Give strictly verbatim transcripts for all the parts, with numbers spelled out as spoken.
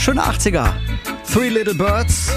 Schöne achtziger. Three Little Birds.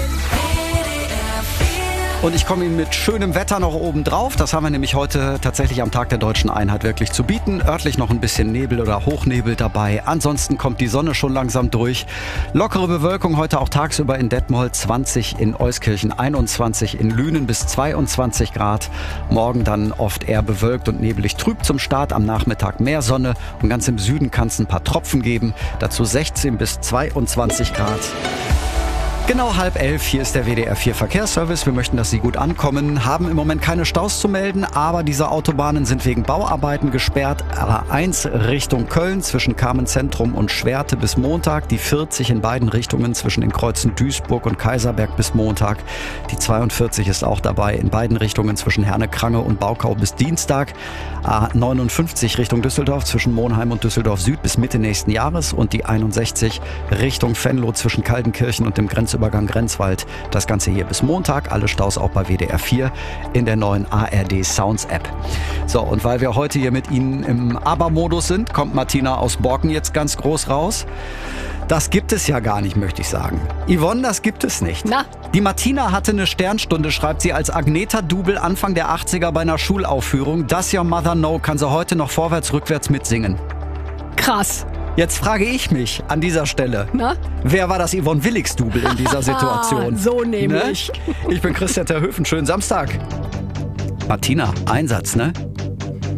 Und ich komme Ihnen mit schönem Wetter noch oben drauf. Das haben wir nämlich heute tatsächlich am Tag der Deutschen Einheit wirklich zu bieten. Örtlich noch ein bisschen Nebel oder Hochnebel dabei. Ansonsten kommt die Sonne schon langsam durch. Lockere Bewölkung heute auch tagsüber in Detmold, zwanzig in Euskirchen, einundzwanzig in Lünen bis zweiundzwanzig Grad. Morgen dann oft eher bewölkt und nebelig trüb zum Start. Am Nachmittag mehr Sonne und ganz im Süden kann es ein paar Tropfen geben. Dazu sechzehn bis zweiundzwanzig Grad. Genau halb elf, hier ist der W D R vier Verkehrsservice. Wir möchten, dass Sie gut ankommen, haben im Moment keine Staus zu melden, aber diese Autobahnen sind wegen Bauarbeiten gesperrt. A eins Richtung Köln zwischen Kamenz-Zentrum und Schwerte bis Montag, die vierzig in beiden Richtungen zwischen den Kreuzen Duisburg und Kaiserberg bis Montag. Die zweiundvierzig ist auch dabei in beiden Richtungen zwischen Herne-Krange und Baukau bis Dienstag. A neunundfünfzig Richtung Düsseldorf zwischen Monheim und Düsseldorf Süd bis Mitte nächsten Jahres und die einundsechzig Richtung Venlo zwischen Kaltenkirchen und dem Grenzübergang Grenzwald. Das Ganze hier bis Montag. Alle Staus auch bei W D R vier in der neuen A R D Sounds App. So, und weil wir heute hier mit Ihnen im Aber-Modus sind, kommt Martina aus Borken jetzt ganz groß raus. Das gibt es ja gar nicht, möchte ich sagen. Yvonne, das gibt es nicht. Na? Die Martina hatte eine Sternstunde, schreibt sie, als Agneta-Double Anfang der achtziger bei einer Schulaufführung. Does Your Mother Know kann sie heute noch vorwärts, rückwärts mitsingen. Krass. Jetzt frage ich mich an dieser Stelle, Na? Wer war das Yvonne Willigs-Double in dieser Situation? So nämlich. Ne? Ich bin Christian Terhöfen, schönen Samstag. Martina, Einsatz, ne?